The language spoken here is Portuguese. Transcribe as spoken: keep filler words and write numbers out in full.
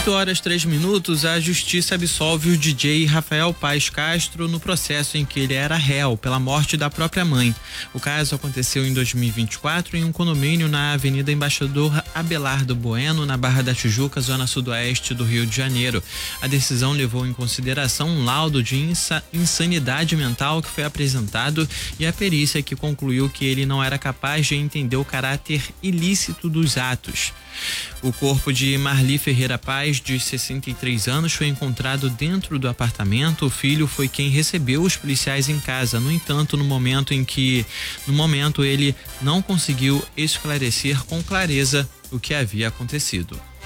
oito horas três minutos, a justiça absolve o D J Rafael Paes Castro no processo em que ele era réu pela morte da própria mãe. O caso aconteceu em dois mil e vinte e quatro em um condomínio na Avenida Embaixador Abelardo Bueno, na Barra da Tijuca, zona sudoeste do Rio de Janeiro. A decisão levou em consideração um laudo de insa- insanidade mental que foi apresentado e a perícia que concluiu que ele não era capaz de entender o caráter ilícito dos atos. O corpo de Marli Ferreira Paes, de sessenta e três anos, foi encontrado dentro do apartamento. O filho foi quem recebeu os policiais em casa. No entanto, no momento em que, no momento, ele não conseguiu esclarecer com clareza o que havia acontecido.